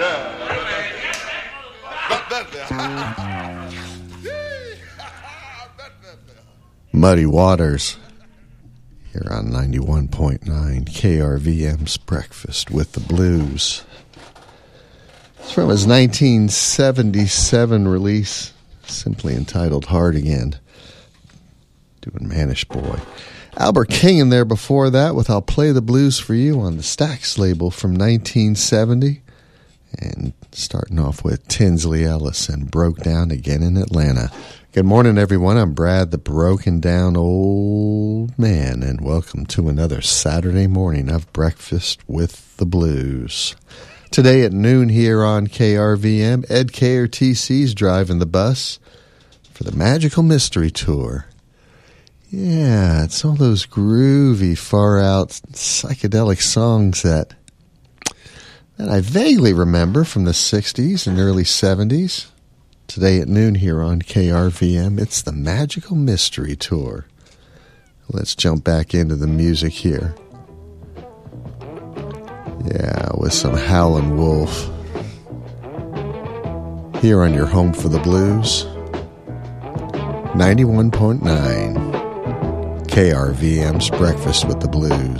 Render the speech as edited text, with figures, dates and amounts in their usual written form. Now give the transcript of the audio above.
Muddy Waters here on 91.9 KRVM's Breakfast with the Blues. It's from his 1977 release, simply entitled Hard Again, doing Mannish Boy. Albert King in there before that with I'll Play the Blues for You on the Stax label from 1970. And starting off with Tinsley Ellis and Broke Down Again in Atlanta. Good morning, everyone. I'm Brad, the Broken Down Old Man, and welcome to another Saturday morning of Breakfast with the Blues. Today at noon here on KRVM, Ed KRTC's driving the bus for the Magical Mystery Tour. Yeah, it's all those groovy, far-out, psychedelic songs that I vaguely remember from the 60s and early 70s. Today at noon here on KRVM, it's the Magical Mystery Tour. Let's jump back into the music here. Yeah, with some Howlin' Wolf. Here on your home for the blues, 91.9 KRVM's Breakfast with the Blues.